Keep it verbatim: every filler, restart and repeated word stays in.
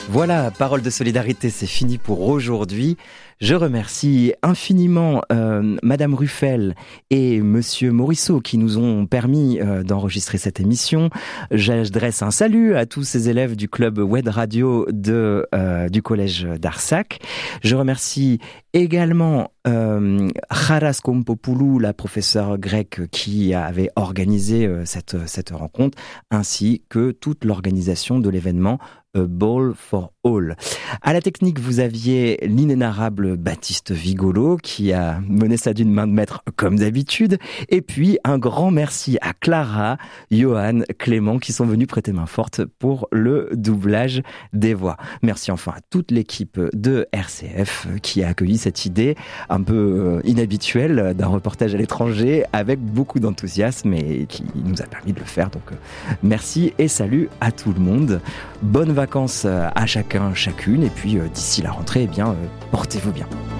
Voilà, parole de solidarité, c'est fini pour aujourd'hui. Je remercie infiniment euh, Madame Ruffel et Monsieur Morisseau qui nous ont permis euh, d'enregistrer cette émission. J'adresse un salut à tous ces élèves du club web radio de, euh, du collège d'Arsac. Je remercie également euh, Charas Kompopoulou, la professeure grecque qui avait organisé euh, cette, cette rencontre, ainsi que toute l'organisation de l'événement A Ball for All. À la technique, vous aviez l'inénarrable Baptiste Vigolo qui a mené ça d'une main de maître comme d'habitude. Et puis, un grand merci à Clara, Johan, Clément qui sont venus prêter main forte pour le doublage des voix. Merci enfin à toute l'équipe de R C F qui a accueilli cette idée un peu inhabituelle d'un reportage à l'étranger avec beaucoup d'enthousiasme et qui nous a permis de le faire. Donc, merci et salut à tout le monde. Bonnes vacances à chacun, chacune. Et puis, d'ici la rentrée, eh bien, portez-vous bien.